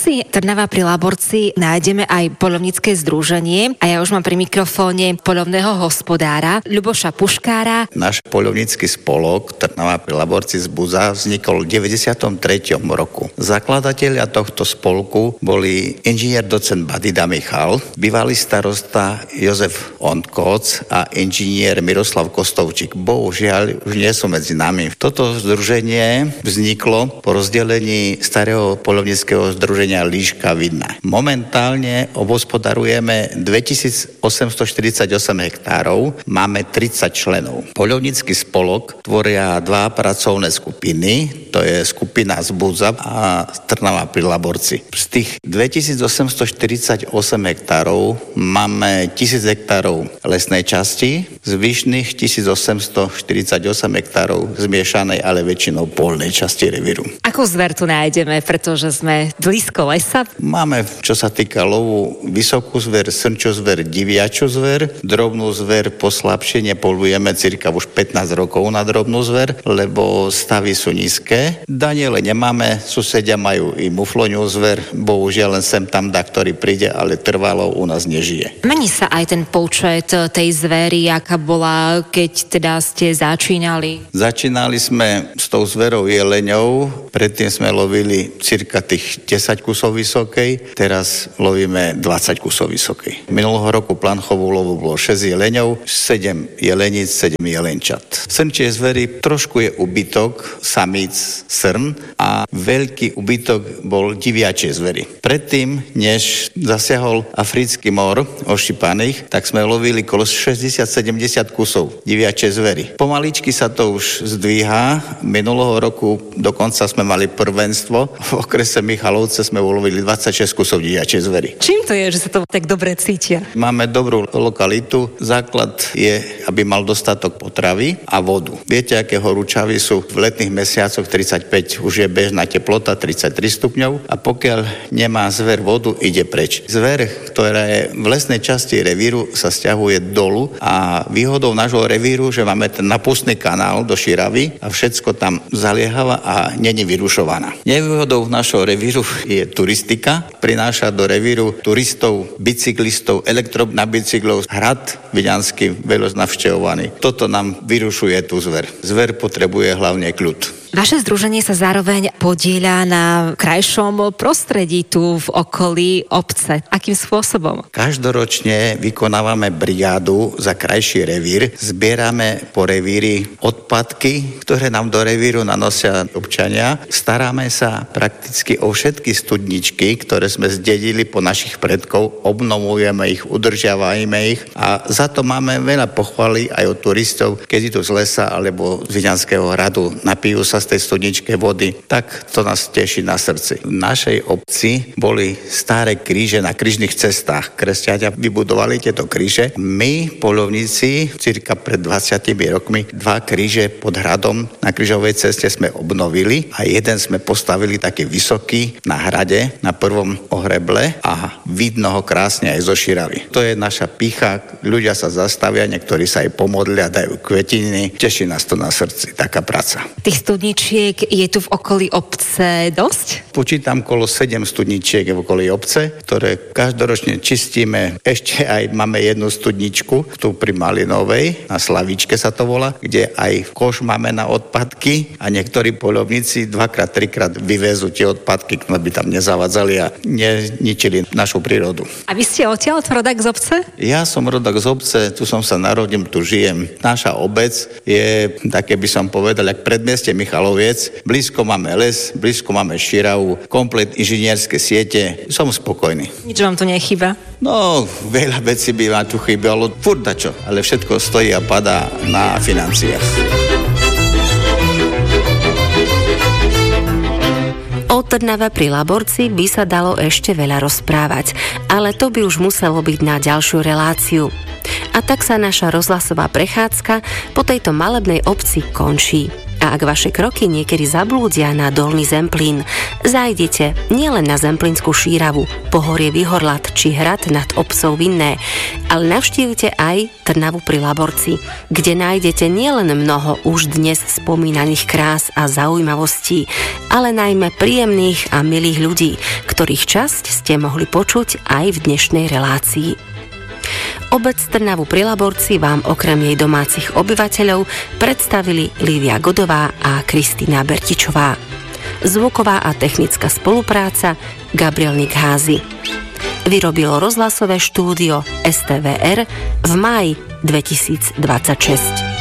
obci Trnava pri Laborci nájdeme aj poľovnícke združenie a ja už mám pri mikrofóne poľovného hospodára Ľuboša Puškára. Náš poľovnícky spolok Trnava pri Laborci z Buza vznikol v 93. roku. Zakladatelia tohto spolku boli inžinier docent Badida Michal, bývalý starosta Jozef Ondkoc a inžinier Miroslav Kostovčík. Bohužiaľ už nie sú medzi nami. Toto združenie vzniklo po rozdelení starého poľovníckeho združenia Líška Vidna. Momentálne obhospodarujeme 2848 hektárov, máme 30 členov. Poľovnícky spolok tvoria dva pracovné skupiny, to je skupina z Buza a Trnava pri Laborci. Z tých 2848 hektárov máme 1000 hektárov lesnej časti, zvyšných 1848 hektárov zmiešanej, ale väčšinou polnej časti revíru. Ako zver tu nájdeme, pretože sme blízko lesa? Máme, čo sa týka lovu, vysokú zver, srnčú zver, diviaču zver, drobnú zver poslabšenie polujeme cirka už 15 rokov na drobnú zver, lebo stavy sú nízke. Daniele nemáme, susedia majú i mufloňú zver, bohužiaľ len sem tam ktorý príde, ale trvalo u nás nežije. Mení sa aj ten počet tej zvery, aká bola, keď teda ste začínali? Začínali sme s tou zverou jeleňou, predtým sme lovili cirka tých 10 kusov vysokej, teraz lovíme 20 kusov vysokej. Minulého roku plán chovu lovu bolo 6 jeleňov, 7 jeleníc, 7 jelenčat. Srnčie zvery trošku je ubytok samíc srn a veľký ubytok bol diviačie zvery. Predtým, než zasiahol africký mor ošípaných, tak sme lovili kolo 60-70 kusov diviačie zvery. Pomaličky sa to už zdvíha. Minulého roku dokonca sme mali prvenstvo. V okrese Michalovce sme ulovili 26 kusov diviačie zvery. Čím to je, že sa to tak dobre cítia? Máme dobrú lokalitu. Základ je, aby mal dostatok potravy a vodu. Viete, aké horúčavy sú v letných mesiacoch 35, už je bežná teplota 33 stupňov a pokiaľ nemá zver vodu, ide preč. Zver, ktorá je v lesnej časti revíru, sa sťahuje dolu a výhodou nášho revíru, že máme ten napustný kanál do Širavy a všetko tam zaliehava a není vyrušovaná. Nevýhodou našho revíru je turistika. Prináša do revíru turistov, bicyklistov, na bicyklov, hrad viďanský veľa navštevovaný. Toto nám vyrušuje tú zver. Zver potrebuje hlavne kľud. Vaše združenie sa zároveň podieľa na krajšom prostredí tu v okolí obce. Akým spôsobom? Každoročne vykonávame brigádu za krajší revír. Zbierame po revíri odpadky, ktoré nám do revíru nanosia občania. Staráme sa prakticky o všetky studničky, ktoré sme zdedili po našich predkov. Obnovujeme ich, udržiavame ich a za to máme veľa pochvaly aj od turistov, keď idú z lesa alebo z Viďanského hradu, napijú sa z tej studničke vody, tak to nás teší na srdci. V našej obci boli staré kríže na krížnych cestách. Kresťania vybudovali tieto kríže. My, poľovníci, cirka pred 20 rokmi, 2 kríže pod hradom na krížovej ceste sme obnovili a jeden sme postavili taký vysoký na hrade, na prvom ohreble a vidno ho krásne aj zo Širavy. To je naša pýcha, ľudia sa zastavia, niektorí sa aj pomodlia, dajú kvetiny, teší nás to na srdci, taká práca. Tých studničiek je tu v okolí obce dosť? Počítam kolo 7 studničiek v okolí obce, ktoré každoročne čistíme. Ešte aj máme jednu studničku tu pri Malinovej, na Slavičke sa to volá, kde aj koš máme na odpadky a niektorí poľovníci 2-krát, 3-krát vyvezú tie odpadky, aby tam nezavadzali a neničili našu prírodu. A vy ste odtiaľ rodak z obce? Ja som rodak z obce, tu som sa narodil, tu žijem. Naša obec je, také by som povedal, jak predmestie Michaloviec. Blízko máme les, blízko máme Širavu, komplet inžinierské siete. Som spokojný. Nič vám tu nechýba? No, veľa vecí by vám tu chýbalo, furt dačo, ale všetko stojí a padá na financiách. O Trnave pri Laborci by sa dalo ešte veľa rozprávať, ale to by už muselo byť na ďalšiu reláciu. A tak sa naša rozhlasová prechádzka po tejto malebnej obci končí. A ak vaše kroky niekedy zablúdia na Dolný Zemplín, zájdete nielen na Zemplínsku šíravu, pohorie Vyhorlat či hrad nad obcov Vinné, ale navštívite aj Trnavu pri Laborci, kde nájdete nielen mnoho už dnes spomínaných krás a zaujímavostí, ale najmä príjemných a milých ľudí, ktorých časť ste mohli počuť aj v dnešnej relácii. Obec Trnavu pri Laborci vám okrem jej domácich obyvateľov predstavili Lívia Godová a Kristína Bertičová. Zvuková a technická spolupráca Gabriel Nikházy. Vyrobilo rozhlasové štúdio STVR v máji 2026.